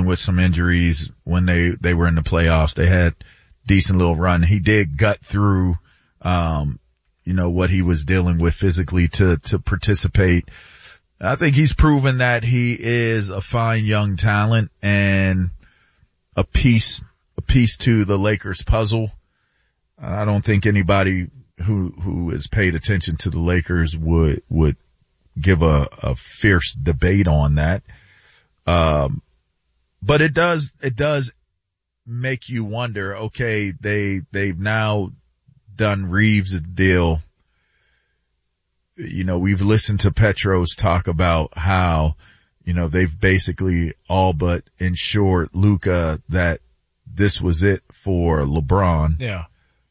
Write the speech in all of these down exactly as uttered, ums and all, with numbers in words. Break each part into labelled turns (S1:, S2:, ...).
S1: dealing with some injuries when they, they were in the playoffs. They had decent little run. He did gut through, um, you know, what he was dealing with physically to, to participate. I think he's proven that he is a fine young talent and a piece, a piece to the Lakers puzzle. I don't think anybody who, who has paid attention to the Lakers would, would give a, a fierce debate on that. Um, but it does, it does make you wonder, okay, they, they've now done Reeves' deal. You know, we've listened to Petros talk about how, you know, they've basically all but ensured Luka that this was it for LeBron.
S2: Yeah.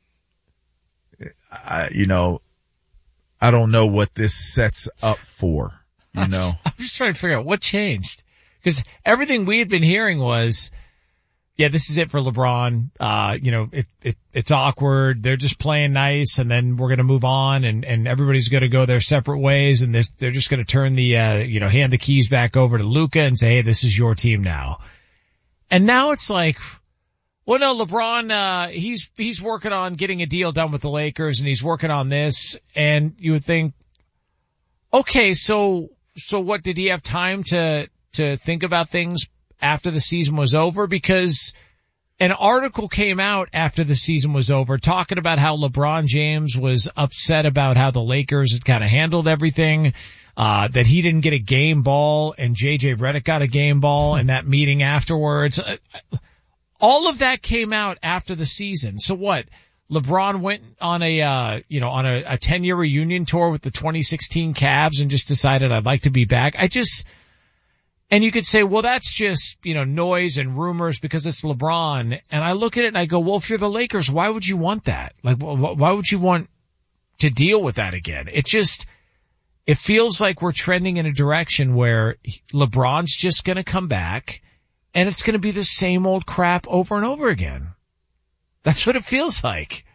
S1: I, you know, I don't know what this sets up for, you know.
S2: I'm just trying to figure out what changed. Because everything we had been hearing was, yeah, this is it for LeBron. Uh, you know, it, it, it's awkward. They're just playing nice and then we're going to move on and, and everybody's going to go their separate ways and this, they're just going to turn the, uh, you know, hand the keys back over to Luka and say, hey, this is your team now. And now it's like, well, no, LeBron, uh, he's, he's working on getting a deal done with the Lakers and he's working on this. And you would think, okay, so, so what, did he have time to, to think about things after the season was over? Because an article came out after the season was over talking about how LeBron James was upset about how the Lakers had kind of handled everything, uh, that he didn't get a game ball and J J Redick got a game ball in that meeting afterwards. All of that came out after the season. So what? LeBron went on a, uh, you know, on a, a ten year reunion tour with the twenty sixteen Cavs and just decided I'd like to be back. I just, and you could say, well, that's just, you know, noise and rumors because it's LeBron. And I look at it and I go, well, if you're the Lakers, why would you want that? Like, why would you want to deal with that again? It just, it feels like we're trending in a direction where LeBron's just going to come back and it's going to be the same old crap over and over again. That's what it feels like.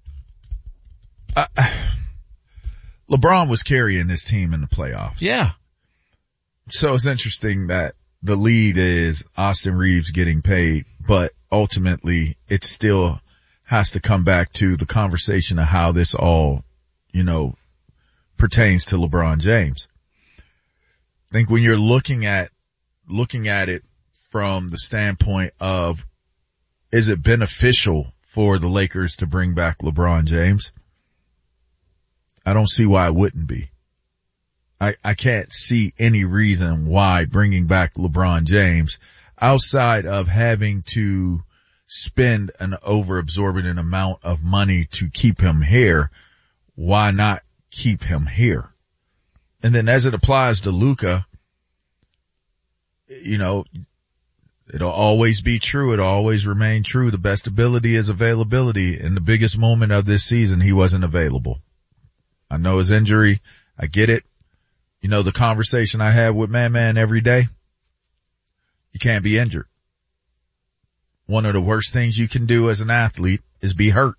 S1: Uh, LeBron was carrying this team in the playoffs.
S2: Yeah.
S1: So it's interesting that the lead is Austin Reeves getting paid, but ultimately it still has to come back to the conversation of how this all, you know, pertains to LeBron James. I think when you're looking at, looking at it from the standpoint of, is it beneficial for the Lakers to bring back LeBron James? I don't see why it wouldn't be. I, I can't see any reason why bringing back LeBron James, outside of having to spend an overabsorbent amount of money to keep him here, why not keep him here? And then as it applies to Luka, you know, it'll always be true. It'll always remain true. The best ability is availability. In the biggest moment of this season, he wasn't available. I know his injury. I get it. You know, the conversation I have with Man Man every day, you can't be injured. One of the worst things you can do as an athlete is be hurt.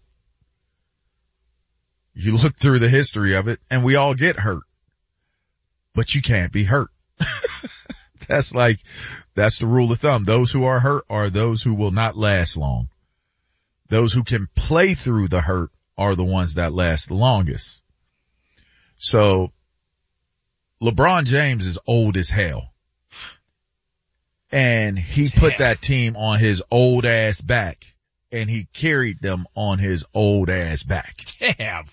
S1: You look through the history of it and we all get hurt, but you can't be hurt. That's like, that's the rule of thumb. Those who are hurt are those who will not last long. Those who can play through the hurt are the ones that last the longest. So LeBron James is old as hell. And he Damn. put that team on his old ass back and he carried them on his old ass back.
S2: Damn.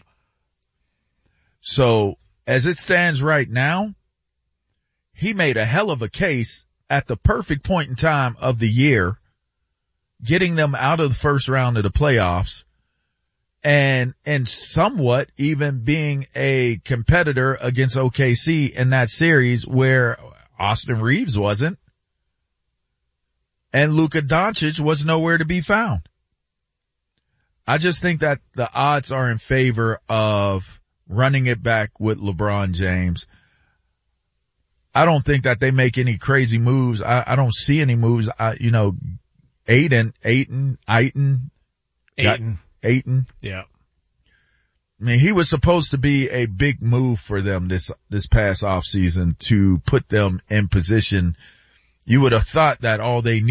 S1: So as it stands right now, he made a hell of a case at the perfect point in time of the year, getting them out of the first round of the playoffs and, and somewhat even being a competitor against O K C in that series where Austin Reeves wasn't and Luka Doncic was nowhere to be found. I just think that the odds are in favor of running it back with LeBron James. I don't think that they make any crazy moves. I, I don't see any moves. I, you know, Ayton, Ayton, Ayton,
S2: Ayton,
S1: Ayton.
S2: Yeah.
S1: I mean, he was supposed to be a big move for them this, this past off season to put them in position. You would have thought that all they